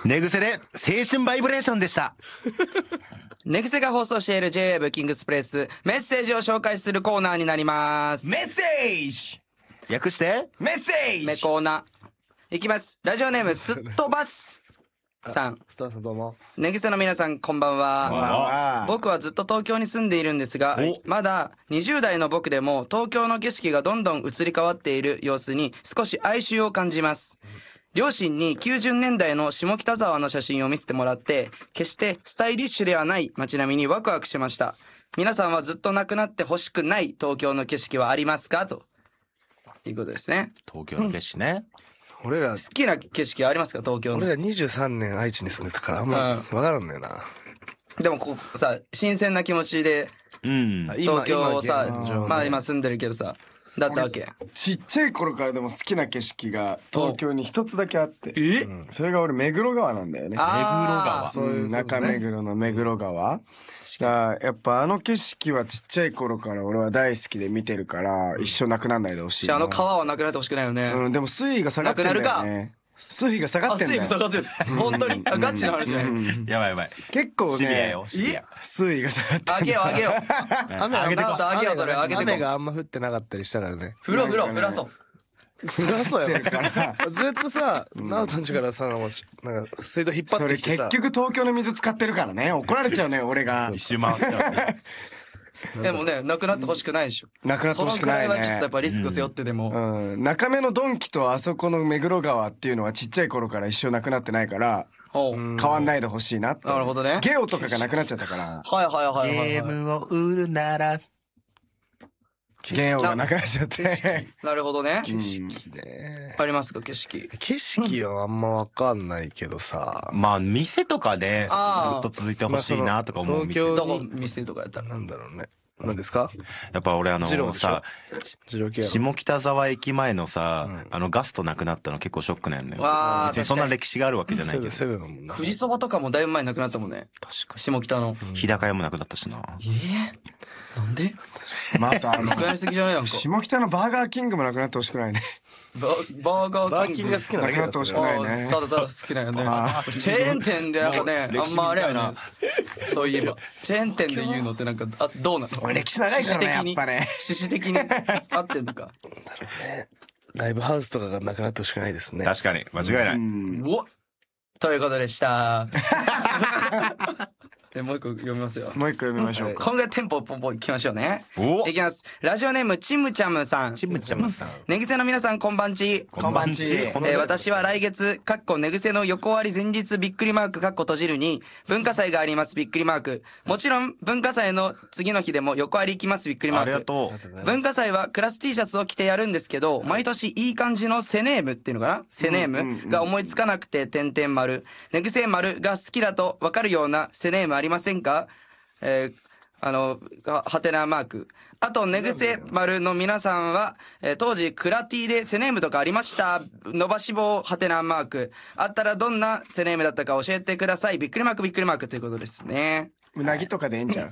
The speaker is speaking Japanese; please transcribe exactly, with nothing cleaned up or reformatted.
寝癖で青春バイブレーションでした。 寝癖が放送している ジェイウェーブ キングスプレイスメッセージを紹介するコーナーになります。 メッセージ略してメッセージメコーナいきます。ラジオネームすっ飛ばすさん。 スターさんどうも。 寝癖の皆さんこんばんは。僕はずっと東京に住んでいるんですが、まだにじゅう代の僕でも東京の景色がどんどん移り変わっている様子に少し哀愁を感じます。両親にきゅうじゅうねんだいの下北沢の写真を見せてもらって、決してスタイリッシュではない街並みにワクワクしました。皆さんはずっとなくなってほしくない東京の景色はありますかということですね。 東京の景色ね。 俺ら好きな景色ありますか東京の。 俺らにじゅうさんねん愛知に住んでたからあんま分からんのよな。 でもこうさ新鮮な気持ちでうん東京をさ今現状ねまあ今住んでるけどさだったわけ。 ちっちゃい頃からでも好きな景色が東京に一つだけあって、 えそれが俺目黒川なんだよね。 あーそういう中目黒の目黒川がやっぱあの景色はちっちゃい頃から俺は大好きで見てるから一生なくなんないでほしいな。 あの川はなくなってほしくないよね。 うん、でも水位が下がってんだよね。水位が下がってんだよ。 あ水位が下がってる本当にあガチな話じゃない。 やばいやばい。 結構シビアねよシビア。 水位が下がってんだよ。 あげようあげよう雨あげてこあげようそれあげてこ雨があんま降ってなかったりしたからね。 風呂風呂風呂そうそりゃそうやろ。ずっとさ直人んちからさなんか水道引っ張それってきてさ。 結局東京の水使ってるからね怒られちゃうね俺が。 一周回っちゃでもねなくなってほしくないでしょ。 なくなってほしくないね。 そのくらいはちょっとやっぱリスク背負ってでも、 うん、中目のドンキとあそこの目黒川っていうのはちっちゃい頃から一生なくなってないからおう変わんないでほしいなって。 なるほどね。 ゲオとかがなくなっちゃったからはいはいはいはいはい、 ゲームを売るならゲオがなくなっちゃってなるほどね。 景色ね。 ありますか景色。 景色はあんま分かんないけどさ。 まあ店とかでずあーっと続いてほしいなとか思う店。 まあそのどこ店とかやったらなんだろうね。何ですか？ やっぱ俺あの二郎でしょさ二郎系やろ。 下北沢駅前のさあのガストなくなったの結構ショックなんだよ。 わー別にそんな歴史があるわけじゃないけど。 セブンセブンだもんな。 富士そばとかもだいぶ前になくなったもんね。確か下北の。 日高屋もなくなったしな。 えー、なんでまああとあのなくなりすぎじゃないなんか。 下北のバーガーキングもなくなってほしくないね。 ババーガバーーキングキンが好きなだけだったなくなってほしくないね。 ただただ好きなんよねあ。 チェーン店でやっぱねあんまあれや歴史短いな。そういえばチェーン店で言うのってなんかあどうなの？ 俺歴史長いからねやっぱね。 趣旨的に合ってんのか。 ライブハウスとかがなくなってほしくないですね。 確かに間違いない。 うんおということでした。でもう一個読みますよ。 もう一個読みましょうか。 今回テンポポンポンいきましょうね。 おいきます。ラジオネームちむちゃむさん。 ちむちゃむさん。 寝癖の皆さんこんばんち。 こんばんち。 えー私は来月かっこ寝癖の横割り前日びっくりマークかっこ閉じるに文化祭がありますびっくりマーク。もちろん文化祭の次の日でも横割り行きますびっくりマーあク。 りがとう。 文化祭はクラス T シャツを着てやるんですけど、毎年いい感じのセネームっていうのかな、セネームが思いつかなくて点々丸寝癖丸が好きだと分かるようなセネームありませんか？えーあのははてなマーク。あと寝癖丸の皆さんは、えー当時クラ T でセネームとかありました？伸ばし棒はてなマークあったらどんなセネームだったか教えてください。びっくりマークびっくりマークということですね。 うなぎとかでいいんじゃん。